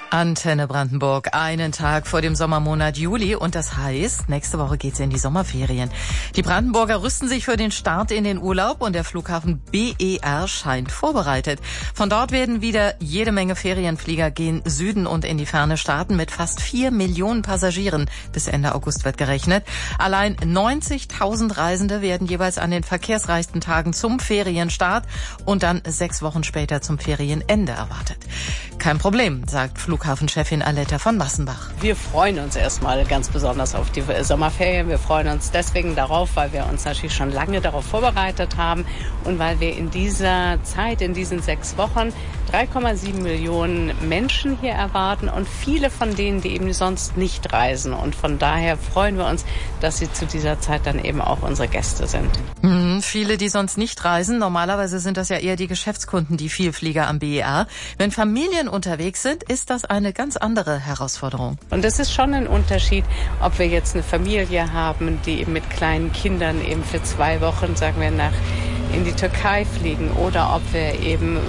Antenne Brandenburg, einen Tag vor dem Sommermonat Juli und das heißt, nächste Woche geht's in die Sommerferien. Die Brandenburger rüsten sich für den Start in den Urlaub und der Flughafen BER scheint vorbereitet. Von dort werden wieder jede Menge Ferienflieger gen Süden und in die Ferne starten mit fast 4 Millionen Passagieren. Bis Ende August wird gerechnet. Allein 90.000 Reisende werden jeweils an den verkehrsreichsten Tagen zum Ferienstart und dann 6 Wochen später zum Ferienende erwartet. Kein Problem, sagt Flughafenchefin Aletta von Massenbach. Wir freuen uns erstmal ganz besonders auf die Sommerferien. Wir freuen uns deswegen darauf, weil wir uns natürlich schon lange darauf vorbereitet haben und weil wir in dieser Zeit, in diesen 6 Wochen, 3,7 Millionen Menschen hier erwarten und viele von denen, die eben sonst nicht reisen. Und von daher freuen wir uns, dass sie zu dieser Zeit dann eben auch unsere Gäste sind. Viele, die sonst nicht reisen. Normalerweise sind das ja eher die Geschäftskunden, die Vielflieger am BER. Wenn Familien unterwegs sind, ist das eine ganz andere Herausforderung. Und es ist schon ein Unterschied, ob wir jetzt eine Familie haben, die eben mit kleinen Kindern eben für 2 Wochen, sagen wir, in die Türkei fliegen oder ob wir eben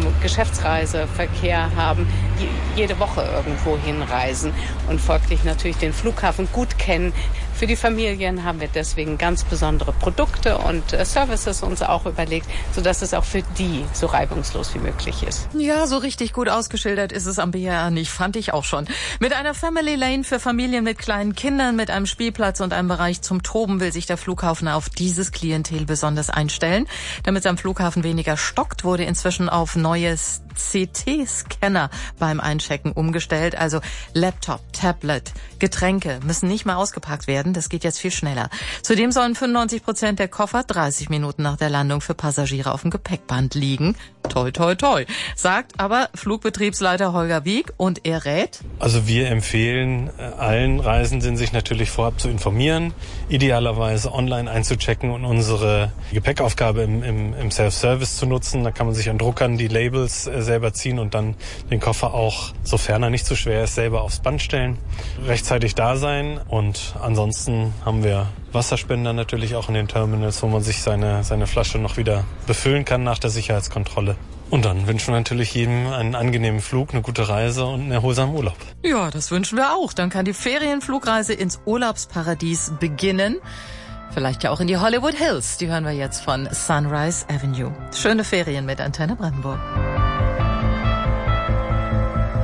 Geschäftsreiseverkehr haben, die jede Woche irgendwo hinreisen und folglich natürlich den Flughafen gut kennen. Für die Familien haben wir deswegen ganz besondere Produkte und Services uns auch überlegt, sodass es auch für die so reibungslos wie möglich ist. Ja, so richtig gut ausgeschildert ist es am BER nicht, fand ich auch schon. Mit einer Family Lane für Familien mit kleinen Kindern, mit einem Spielplatz und einem Bereich zum Toben will sich der Flughafen auf dieses Klientel besonders einstellen. Damit es am Flughafen weniger stockt, wurde inzwischen auf neues CT-Scanner beim Einchecken umgestellt. Also Laptop, Tablet, Getränke müssen nicht mehr ausgepackt werden. Das geht jetzt viel schneller. Zudem sollen 95% der Koffer 30 Minuten nach der Landung für Passagiere auf dem Gepäckband liegen. Toi, toi, toi. Sagt aber Flugbetriebsleiter Holger Wieck und er rät? Also wir empfehlen allen Reisenden, sich natürlich vorab zu informieren, idealerweise online einzuchecken und unsere Gepäckaufgabe im Self-Service zu nutzen. Da kann man sich an Druckern die Labels selber ziehen und dann den Koffer auch, sofern er nicht zu schwer ist, selber aufs Band stellen. Rechtzeitig da sein und ansonsten haben wir Wasserspender natürlich auch in den Terminals, wo man sich seine Flasche noch wieder befüllen kann nach der Sicherheitskontrolle. Und dann wünschen wir natürlich jedem einen angenehmen Flug, eine gute Reise und einen erholsamen Urlaub. Ja, das wünschen wir auch. Dann kann die Ferienflugreise ins Urlaubsparadies beginnen. Vielleicht ja auch in die Hollywood Hills. Die hören wir jetzt von Sunrise Avenue. Schöne Ferien mit Antenne Brandenburg.